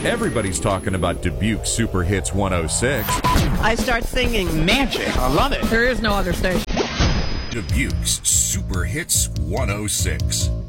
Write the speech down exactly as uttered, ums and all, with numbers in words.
Everybody's talking about Dubuque Super Hits one oh six. I start singing magic. I love it. There is no other station. Dubuque's Super Hits one oh six.